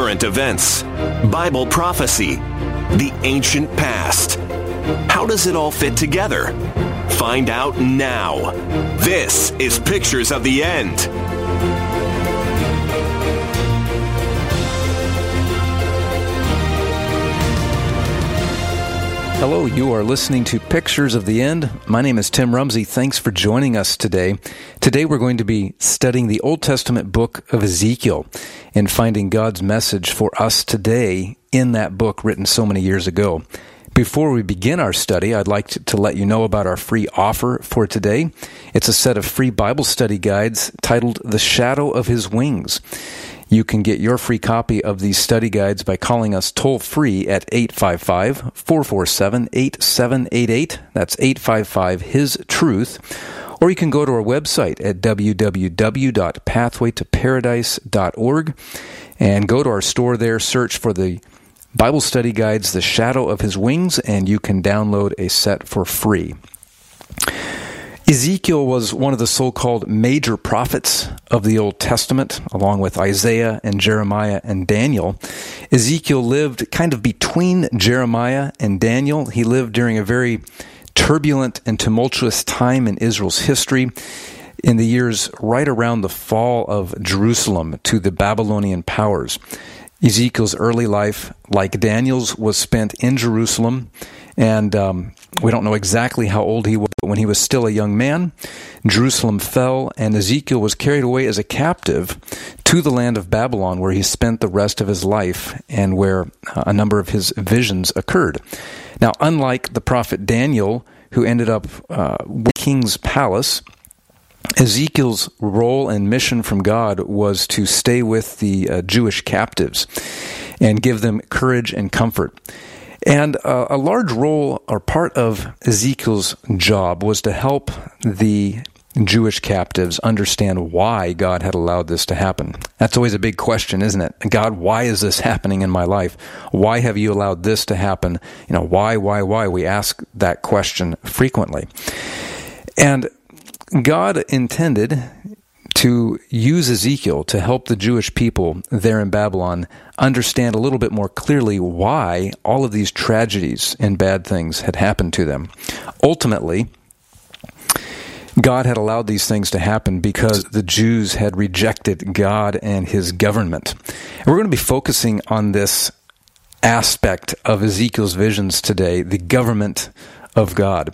current events, Bible prophecy, the ancient past. How does it all fit together? Find out now. This is Pictures of the End. Hello, you are listening to Pictures of the End. My name is Tim Rumsey. Thanks for joining us today. Today we're going to be studying the Old Testament book of Ezekiel and finding God's message for us today in that book written so many years ago. Before we begin our study, I'd like to let you know about our free offer for today. It's a set of free Bible study guides titled The Shadow of His Wings. You can get your free copy of these study guides by calling us toll-free at 855-447-8788. That's 855-HIS-TRUTH. Or you can go to our website at www.pathwaytoparadise.org and go to our store there, search for the Bible study guides, The Shadow of His Wings, and you can download a set for free. Ezekiel was one of the so-called major prophets of the Old Testament, along with Isaiah and Jeremiah and Daniel. Ezekiel lived kind of between Jeremiah and Daniel. He lived during a very turbulent and tumultuous time in Israel's history, in the years right around the fall of Jerusalem to the Babylonian powers. Ezekiel's early life, like Daniel's, was spent in Jerusalem, and we don't know exactly how old he was, but when he was still a young man, Jerusalem fell, and Ezekiel was carried away as a captive to the land of Babylon, where he spent the rest of his life and where a number of his visions occurred. Now, unlike the prophet Daniel, who ended up in the king's palace, Ezekiel's role and mission from God was to stay with the Jewish captives and give them courage and comfort. And a large role or part of Ezekiel's job was to help the Jewish captives understand why God had allowed this to happen. That's always a big question, isn't it? God, why is this happening in my life? Why have you allowed this to happen? Why? We ask that question frequently. And God intended to use Ezekiel to help the Jewish people there in Babylon understand a little bit more clearly why all of these tragedies and bad things had happened to them. Ultimately, God had allowed these things to happen because the Jews had rejected God and His government. And we're going to be focusing on this aspect of Ezekiel's visions today, the government of God.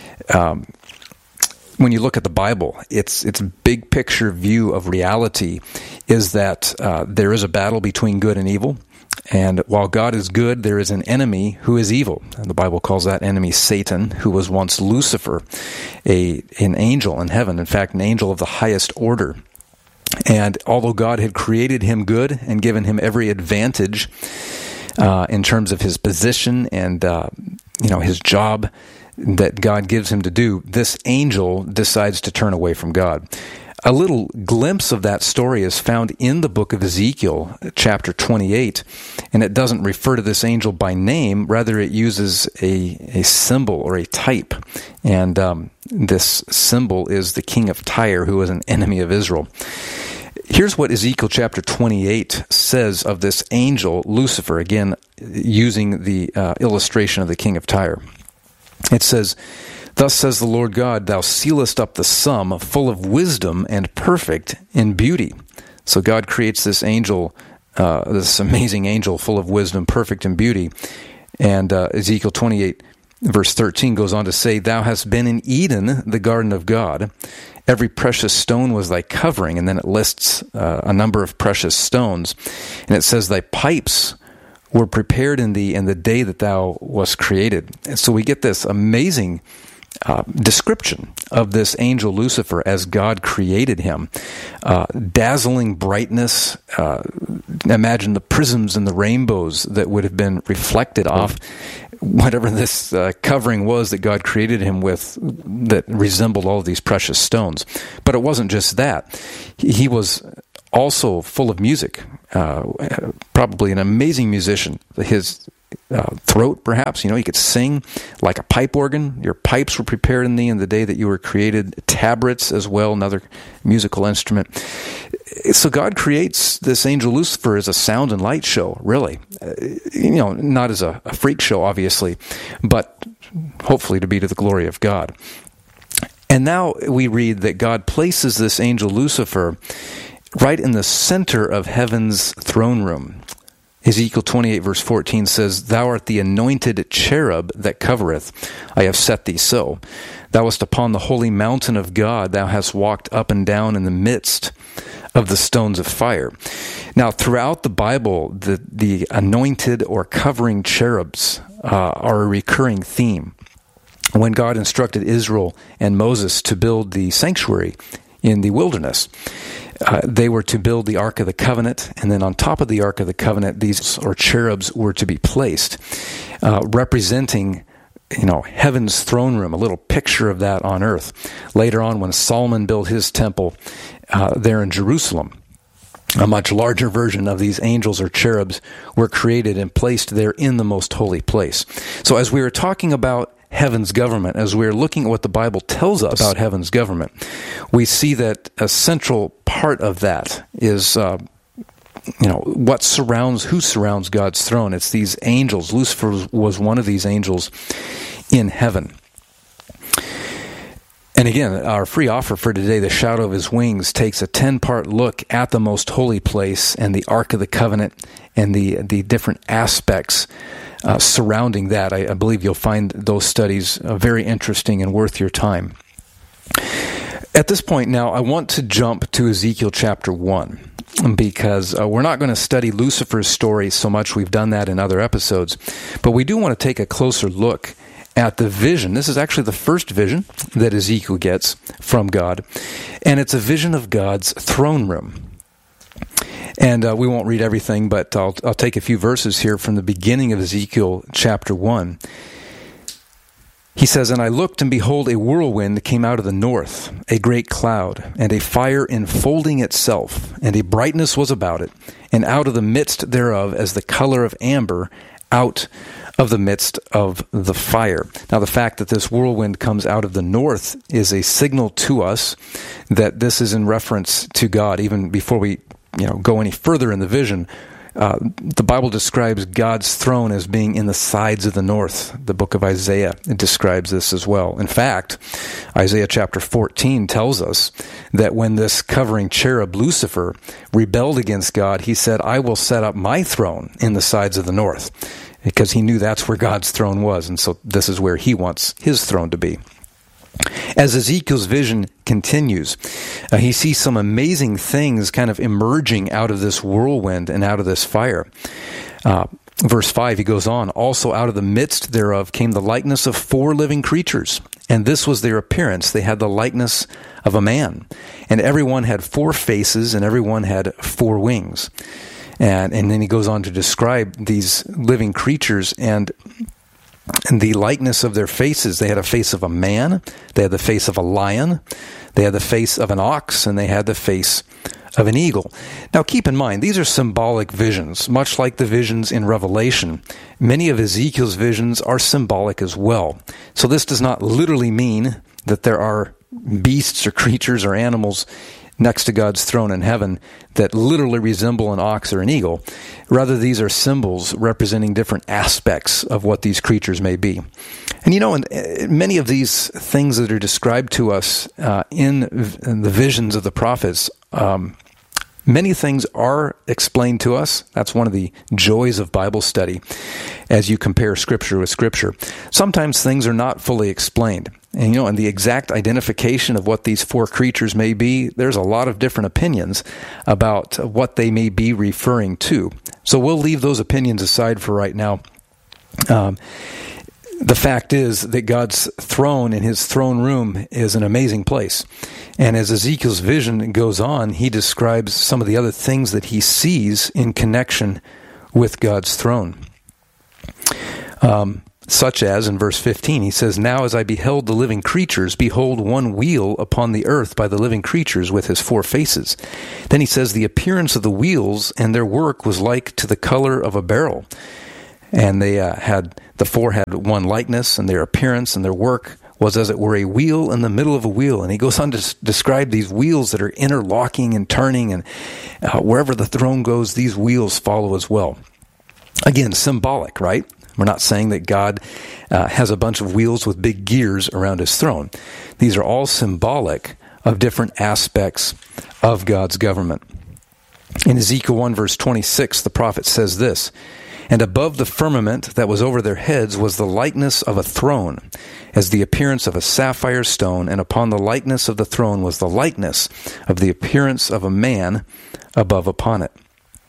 When you look at the Bible, its big picture view of reality is that there is a battle between good and evil, and while God is good, there is an enemy who is evil. And the Bible calls that enemy Satan, who was once Lucifer, an angel in heaven, in fact, an angel of the highest order. And although God had created him good and given him every advantage in terms of his position and his job that God gives him to do, this angel decides to turn away from God. A little glimpse of that story is found in the book of Ezekiel, chapter 28, and it doesn't refer to this angel by name, rather it uses a symbol or a type, and this symbol is the king of Tyre, who was an enemy of Israel. Here's what Ezekiel chapter 28 says of this angel, Lucifer, again, using the illustration of the king of Tyre. It says, "Thus says the Lord God, thou sealest up the sum, full of wisdom and perfect in beauty." So God creates this angel, this amazing angel full of wisdom, perfect in beauty. And Ezekiel 28, verse 13 goes on to say, "Thou hast been in Eden, the garden of God. Every precious stone was thy covering." And then it lists a number of precious stones. And it says, "Thy pipes were prepared in thee in the day that thou wast created." And so we get this amazing description of this angel Lucifer as God created him. Dazzling brightness. Imagine the prisms and the rainbows that would have been reflected off whatever this covering was that God created him with that resembled all of these precious stones. But it wasn't just that. He was also full of music, probably an amazing musician. throat, perhaps. You could sing like a pipe organ. Your pipes were prepared in thee in the day that you were created. Tabrets as well, another musical instrument. So God creates this angel Lucifer as a sound and light show, really. Not as a freak show, obviously, but hopefully to be to the glory of God. And now we read that God places this angel Lucifer right in the center of heaven's throne room. Ezekiel 28 verse 14 says, Thou art the anointed cherub that covereth. I have set thee so. Thou wast upon the holy mountain of God. Thou hast walked up and down in the midst of the stones of fire. Now, throughout the Bible, the anointed or covering cherubs are a recurring theme. When God instructed Israel and Moses to build the sanctuary in the wilderness, they were to build the Ark of the Covenant, and then on top of the Ark of the Covenant, these cherubs were to be placed, representing heaven's throne room, a little picture of that on earth. Later on, when Solomon built his temple there in Jerusalem, a much larger version of these angels or cherubs were created and placed there in the most holy place. So as we were talking about heaven's government, as we're looking at what the Bible tells us about heaven's government, we see that a central part of that is who surrounds God's throne. It's these angels. Lucifer was one of these angels in heaven. And again, our free offer for today, The Shadow of His Wings, takes a 10-part look at the most holy place and the Ark of the Covenant and the different aspects surrounding that. I believe you'll find those studies very interesting and worth your time. At this point now, I want to jump to Ezekiel chapter 1, because we're not going to study Lucifer's story so much. We've done that in other episodes. But we do want to take a closer look at the vision. This is actually the first vision that Ezekiel gets from God, and it's a vision of God's throne room. And we won't read everything, but I'll take a few verses here from the beginning of Ezekiel chapter 1. He says, And I looked, and behold, a whirlwind came out of the north, a great cloud, and a fire enfolding itself, and a brightness was about it, and out of the midst thereof as the color of amber, out of the midst of the fire. Now, the fact that this whirlwind comes out of the north is a signal to us that this is in reference to God. Even before we go any further in the vision, the Bible describes God's throne as being in the sides of the north. The book of Isaiah describes this as well. In fact, Isaiah chapter 14 tells us that when this covering cherub Lucifer rebelled against God, he said, I will set up my throne in the sides of the north, because he knew that's where God's throne was, and so this is where he wants his throne to be. As Ezekiel's vision continues, he sees some amazing things kind of emerging out of this whirlwind and out of this fire. Verse 5, he goes on, Also out of the midst thereof came the likeness of 4 living creatures, and this was their appearance. They had the likeness of a man, and everyone had 4 faces, and everyone had 4 wings. And then he goes on to describe these living creatures and the likeness of their faces. They had a face of a man, they had the face of a lion, they had the face of an ox, and they had the face of an eagle. Now keep in mind, these are symbolic visions, much like the visions in Revelation. Many of Ezekiel's visions are symbolic as well. So this does not literally mean that there are beasts or creatures or animals next to God's throne in heaven that literally resemble an ox or an eagle. Rather, these are symbols representing different aspects of what these creatures may be. And in many of these things that are described to us in the visions of the prophets, many things are explained to us. That's one of the joys of Bible study, as you compare Scripture with Scripture. Sometimes things are not fully explained. And the exact identification of what these 4 creatures may be, there's a lot of different opinions about what they may be referring to. So we'll leave those opinions aside for right now. The fact is that God's throne and his throne room is an amazing place. And as Ezekiel's vision goes on, he describes some of the other things that he sees in connection with God's throne. Such as, in verse 15, he says, Now as I beheld the living creatures, behold, one wheel upon the earth by the living creatures with his 4 faces. Then he says, The appearance of the wheels and their work was like to the color of a beryl. And they the four had one likeness, and their appearance and their work was as it were a wheel in the middle of a wheel. And he goes on to describe these wheels that are interlocking and turning, and wherever the throne goes, these wheels follow as well. Again, symbolic, right? We're not saying that God has a bunch of wheels with big gears around his throne. These are all symbolic of different aspects of God's government. In Ezekiel 1 verse 26, the prophet says this, "And above the firmament that was over their heads was the likeness of a throne, as the appearance of a sapphire stone, and upon the likeness of the throne was the likeness of the appearance of a man above upon it.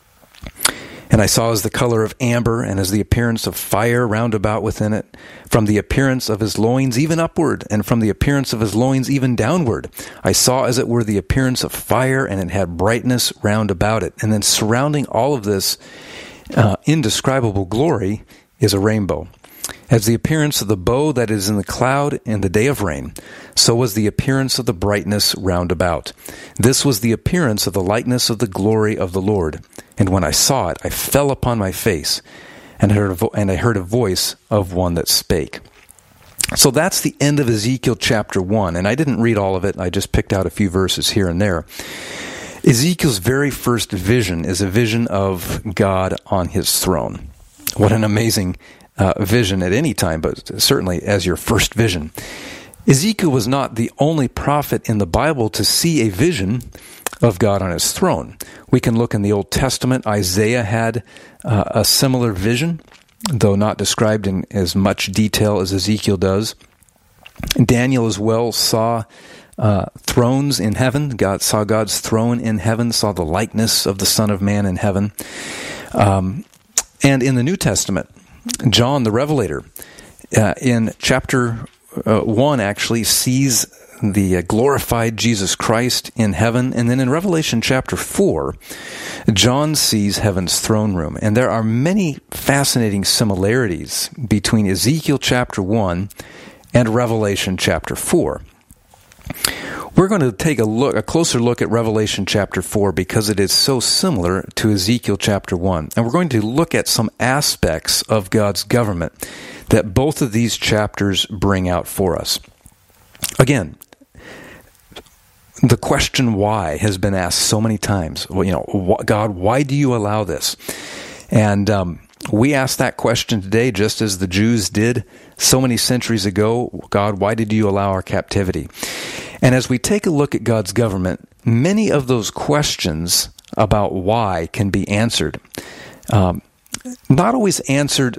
And I saw as the color of amber, and as the appearance of fire round about within it, from the appearance of his loins even upward, and from the appearance of his loins even downward. I saw as it were the appearance of fire, and it had brightness round about it." And then surrounding all of this indescribable glory is a rainbow. "As the appearance of the bow that is in the cloud in the day of rain, so was the appearance of the brightness round about. This was the appearance of the likeness of the glory of the Lord. And when I saw it, I fell upon my face, and I heard a voice of one that spake." So that's the end of Ezekiel chapter 1. And I didn't read all of it. I just picked out a few verses here and there. Ezekiel's very first vision is a vision of God on his throne. What an amazing vision at any time, but certainly as your first vision. Ezekiel was not the only prophet in the Bible to see a vision of God on his throne. We can look in the Old Testament. Isaiah had a similar vision, though not described in as much detail as Ezekiel does. Daniel as well saw thrones in heaven. God saw God's throne in heaven, saw the likeness of the Son of Man in heaven. And in the New Testament, John the Revelator, in chapter 1 actually sees the glorified Jesus Christ in heaven. And then in Revelation chapter 4, John sees heaven's throne room. And there are many fascinating similarities between Ezekiel chapter 1 and Revelation chapter 4. We're going to take a closer look at Revelation chapter 4 because it is so similar to Ezekiel chapter 1. And we're going to look at some aspects of God's government that both of these chapters bring out for us. Again, the question why has been asked so many times. Well, God, why do you allow this? And we ask that question today just as the Jews did so many centuries ago. God, why did you allow our captivity? And as we take a look at God's government, many of those questions about why can be answered. Not always answered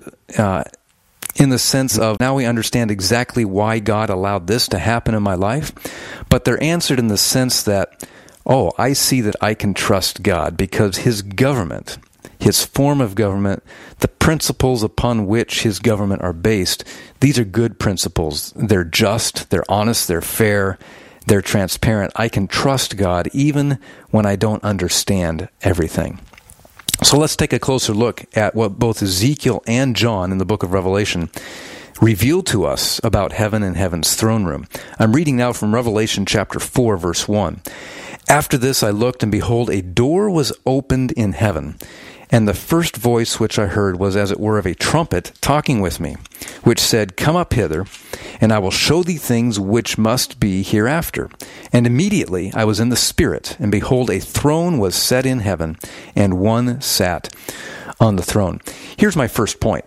in the sense of, now we understand exactly why God allowed this to happen in my life, but they're answered in the sense that, oh, I see that I can trust God because his government, his form of government, the principles upon which his government are based, these are good principles. They're just, they're honest, they're fair, they're transparent. I can trust God even when I don't understand everything. So let's take a closer look at what both Ezekiel and John in the book of Revelation reveal to us about heaven and heaven's throne room. I'm reading now from Revelation chapter 4, verse 1. "After this I looked, and behold, a door was opened in heaven. And the first voice which I heard was as it were of a trumpet talking with me, which said, Come up hither, and I will show thee things which must be hereafter. And immediately I was in the Spirit, and behold, a throne was set in heaven, and one sat on the throne." Here's my first point.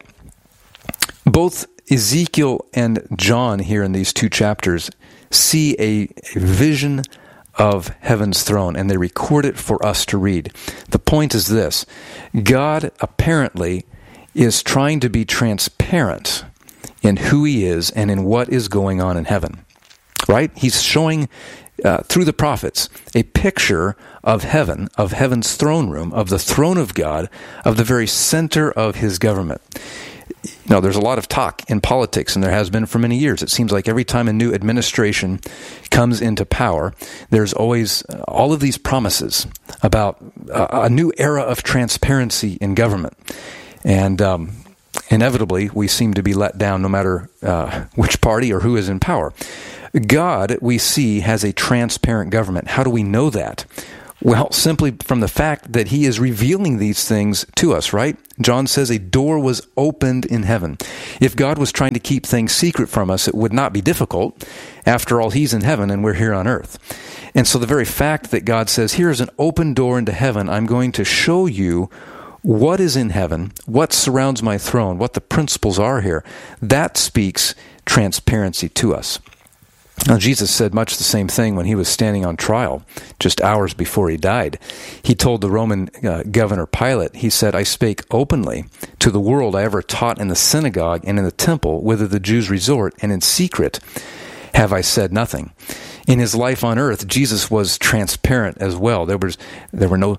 Both Ezekiel and John here in these two chapters see a vision of heaven's throne, and they record it for us to read. The point is this: God apparently is trying to be transparent in who he is and in what is going on in heaven. Right? He's showing through the prophets a picture of heaven, of heaven's throne room, of the throne of God, of the very center of his government. Now, there's a lot of talk in politics, and there has been for many years. It seems like every time a new administration comes into power, there's always all of these promises about a new era of transparency in government. And inevitably, we seem to be let down no matter which party or who is in power. God, we see, has a transparent government. How do we know that? Well, simply from the fact that he is revealing these things to us, right? John says a door was opened in heaven. If God was trying to keep things secret from us, it would not be difficult. After all, he's in heaven and we're here on earth. And so the very fact that God says, here's an open door into heaven, I'm going to show you what is in heaven, what surrounds my throne, what the principles are here, that speaks transparency to us. Now, Jesus said much the same thing when he was standing on trial, just hours before he died. He told the Roman governor Pilate, he said, I spake openly to the world I ever taught in the synagogue and in the temple, whither the Jews resort, and in secret have I said nothing. In his life on earth, Jesus was transparent as well. There were no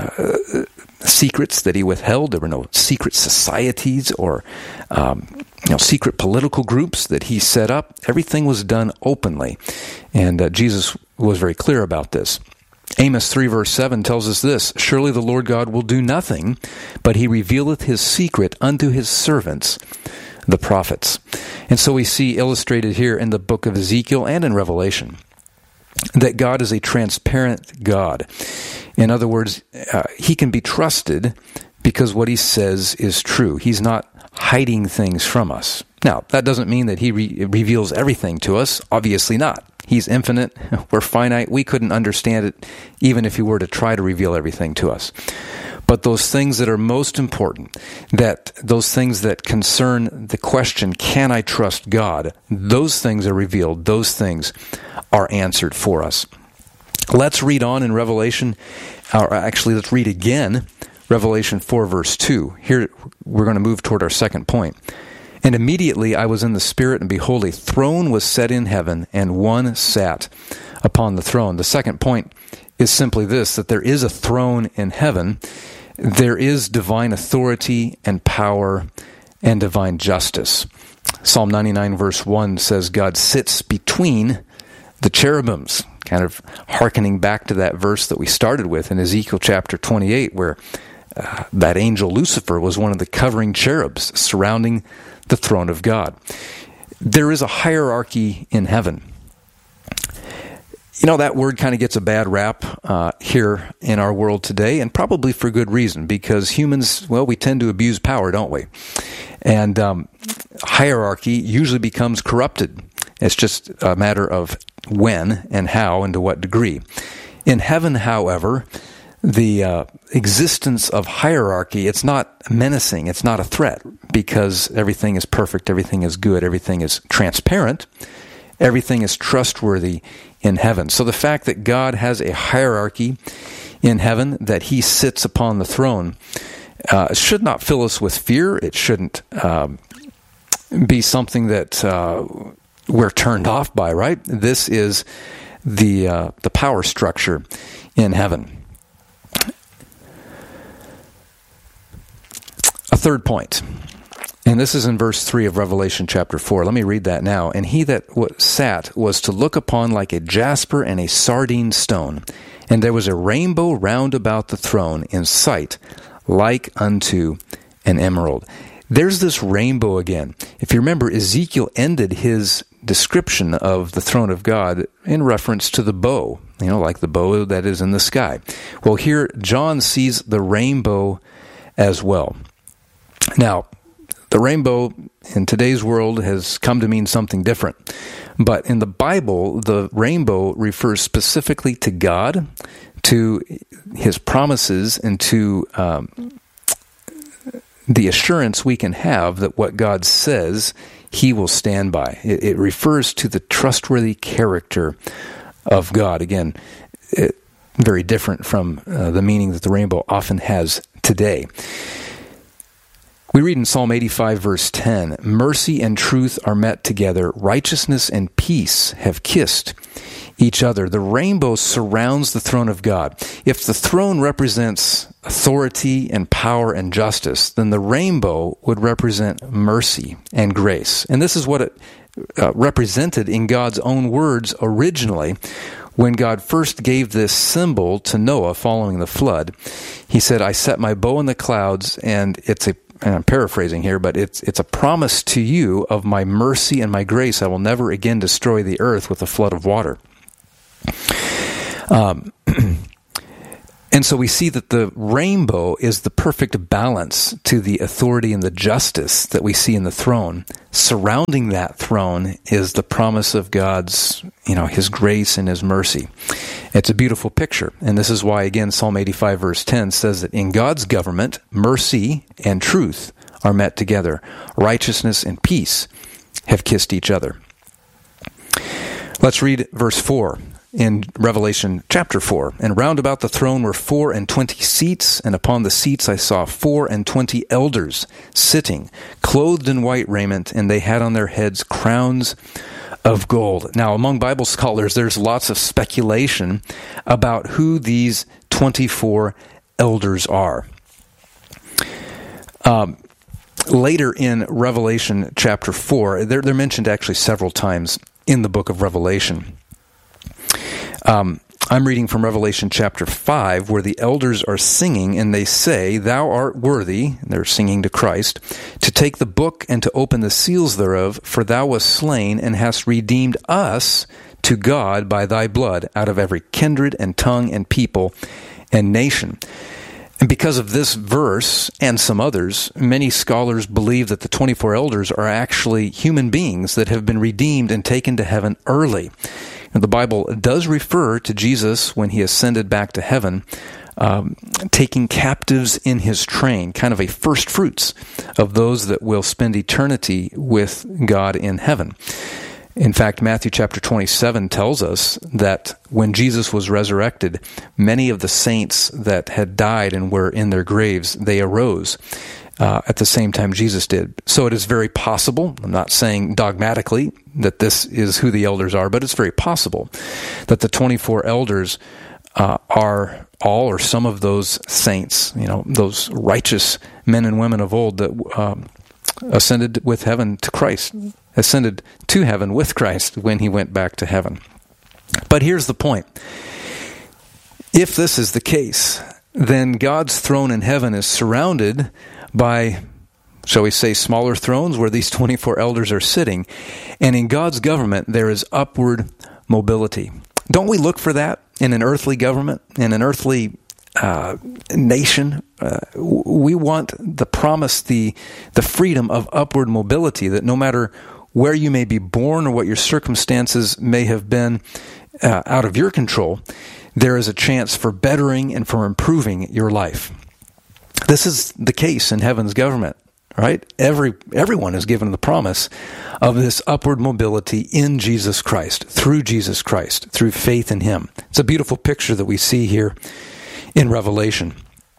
secrets that he withheld. There were no secret societies or secret political groups that he set up. Everything was done openly. And Jesus was very clear about this. Amos 3 verse 7 tells us this, surely the Lord God will do nothing, but he revealeth his secret unto his servants, the prophets. And so we see illustrated here in the book of Ezekiel and in Revelation that God is a transparent God. In other words, he can be trusted because what he says is true. He's not hiding things from us. Now, that doesn't mean that he reveals everything to us. Obviously not. He's infinite. We're finite. We couldn't understand it even if he were to try to reveal everything to us. But those things that are most important, that those things that concern the question, can I trust God? Those things are revealed. Those things are answered for us. Let's read on in Revelation, or actually let's read again, Revelation 4 verse 2. Here we're going to move toward our second point. And immediately I was in the Spirit, and behold, a throne was set in heaven, and one sat upon the throne. The second point is simply this, that there is a throne in heaven. There is divine authority and power and divine justice. Psalm 99 verse 1 says God sits between the cherubims, kind of hearkening back to that verse that we started with in Ezekiel chapter 28, where that angel Lucifer was one of the covering cherubs surrounding the throne of God. There is a hierarchy in heaven. You know, that word kind of gets a bad rap here in our world today, and probably for good reason, because humans, well, we tend to abuse power, don't we? And hierarchy usually becomes corrupted. It's just a matter of when and how and to what degree. In heaven, however, the existence of hierarchy, it's not menacing, it's not a threat, because everything is perfect, everything is good, everything is transparent, everything is trustworthy in heaven. So the fact that God has a hierarchy in heaven, that he sits upon the throne, should not fill us with fear. It shouldn't be something that we're turned off by, right? This is the power structure in heaven. A third point, and this is in verse 3 of Revelation chapter 4. Let me read that now. And he that sat was to look upon like a jasper and a sardine stone, and there was a rainbow round about the throne in sight, like unto an emerald. There's this rainbow again. If you remember, Ezekiel ended his description of the throne of God in reference to the bow, like the bow that is in the sky. Well, here John sees the rainbow as well. Now, the rainbow in today's world has come to mean something different. But in the Bible, the rainbow refers specifically to God, to his promises, and to the assurance we can have that what God says, he will stand by. It refers to the trustworthy character of God. Again, very different from the meaning that the rainbow often has today. We read in Psalm 85, verse 10, mercy and truth are met together, righteousness and peace have kissed each other. The rainbow surrounds the throne of God. If the throne represents authority and power and justice, then the rainbow would represent mercy and grace. And this is what it represented in God's own words originally. When God first gave this symbol to Noah following the flood, he said, I set my bow in the clouds, and I'm paraphrasing here, but it's a promise to you of my mercy and my grace. I will never again destroy the earth with a flood of water. And so we see that the rainbow is the perfect balance to the authority and the justice that we see in the throne. Surrounding that throne is the promise of God's, His grace and His mercy. It's a beautiful picture. And this is why, again, Psalm 85 verse 10 says that in God's government, mercy and truth are met together. Righteousness and peace have kissed each other. Let's read verse 4. In Revelation chapter 4, and round about the throne were 24 seats, and upon the seats I saw 24 elders sitting, clothed in white raiment, and they had on their heads crowns of gold. Now, among Bible scholars, there's lots of speculation about who these 24 elders are. Later in Revelation chapter 4, they're mentioned actually several times in the book of Revelation. I'm reading from Revelation chapter 5, where the elders are singing, and they say, "Thou art worthy," they're singing to Christ, "to take the book and to open the seals thereof, for thou wast slain and hast redeemed us to God by thy blood out of every kindred and tongue and people and nation." And because of this verse and some others, many scholars believe that the 24 elders are actually human beings that have been redeemed and taken to heaven early. The Bible does refer to Jesus when he ascended back to heaven, taking captives in his train, kind of a first fruits of those that will spend eternity with God in heaven. In fact, Matthew chapter 27 tells us that when Jesus was resurrected, many of the saints that had died and were in their graves, they arose at the same time Jesus did. So it is very possible, I'm not saying dogmatically that this is who the elders are, but it's very possible that the 24 elders are all or some of those saints, those righteous men and women of old that ascended with heaven to Christ, ascended to heaven with Christ when he went back to heaven. But here's the point. If this is the case, then God's throne in heaven is surrounded by, shall we say, smaller thrones where these 24 elders are sitting. And in God's government, there is upward mobility. Don't we look for that in an earthly government, in an earthly nation? We want the promise, the freedom of upward mobility, that no matter where you may be born or what your circumstances may have been out of your control, there is a chance for bettering and for improving your life. This is the case in heaven's government, right? Everyone is given the promise of this upward mobility in Jesus Christ, through faith in him. It's a beautiful picture that we see here in Revelation.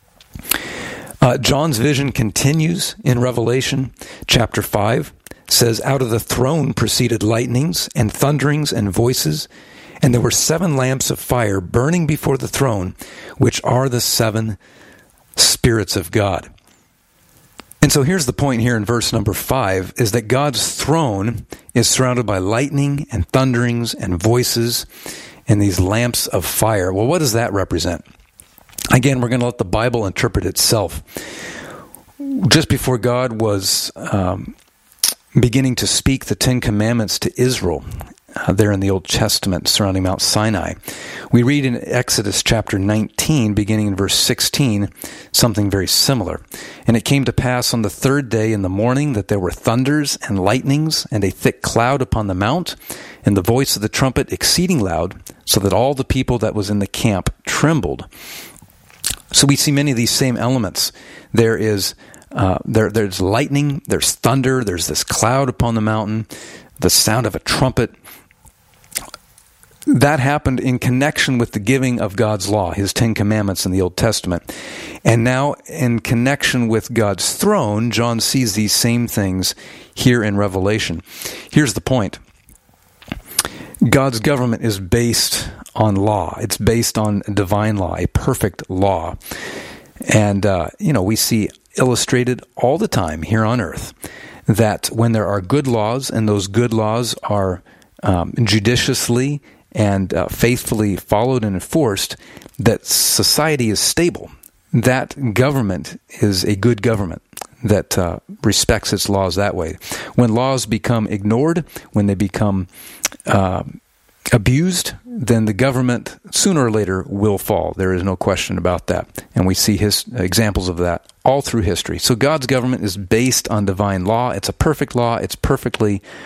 John's vision continues in Revelation chapter 5. It says, "Out of the throne proceeded lightnings and thunderings and voices, and there were 7 lamps of fire burning before the throne, which are the 7 spirits of God." And so here's the point here in verse number 5, is that God's throne is surrounded by lightning and thunderings and voices and these lamps of fire. Well, what does that represent? Again, we're going to let the Bible interpret itself. Just before God was beginning to speak the 10 Commandments to Israel, there in the Old Testament surrounding Mount Sinai, we read in Exodus chapter 19, beginning in verse 16, something very similar. "And it came to pass on the 3rd day in the morning that there were thunders and lightnings and a thick cloud upon the mount, and the voice of the trumpet exceeding loud, so that all the people that was in the camp trembled." So we see many of these same elements. There is there's lightning, there's thunder, there's this cloud upon the mountain, the sound of a trumpet. That happened in connection with the giving of God's law, his 10 Commandments in the Old Testament. And now, in connection with God's throne, John sees these same things here in Revelation. Here's the point. God's government is based on law. It's based on divine law, a perfect law. And, we see illustrated all the time here on earth that when there are good laws, and those good laws are judiciously and faithfully followed and enforced, that society is stable. That government is a good government that respects its laws that way. When laws become ignored, when they become abused, then the government sooner or later will fall. There is no question about that. And we see his examples of that all through history. So God's government is based on divine law. It's a perfect law. It's perfectly